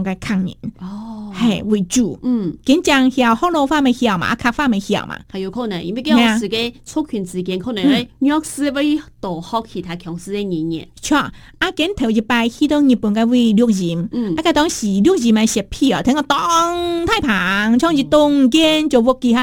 嘅抗人哦， 嘿为主，紧张晓好老法咪晓嘛，卡法咪晓嘛， 还有可能因为嗰時嘅族群之間可能咧弱勢會多學其他強勢嘅語言。 錯啊！緊頭一擺去到日本嘅會錄音，啊個當時錄音咪寫屁啊，聽個當太棒，唱住東京就握幾下。